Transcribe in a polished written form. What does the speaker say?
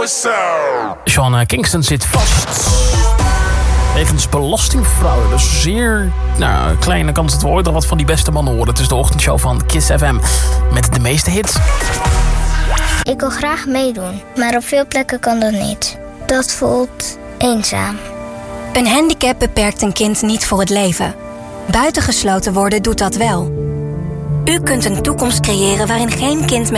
Sean Kingston zit vast. Wegens belastingfraude. Dus zeer kleine kans dat we ooit nog wat van die beste mannen horen. Het is de ochtendshow van Kiss FM. Met de meeste hits. Ik wil graag meedoen, maar op veel plekken kan dat niet. Dat voelt eenzaam. Een handicap beperkt een kind niet voor het leven. Buitengesloten worden doet dat wel. U kunt een toekomst creëren waarin geen kind met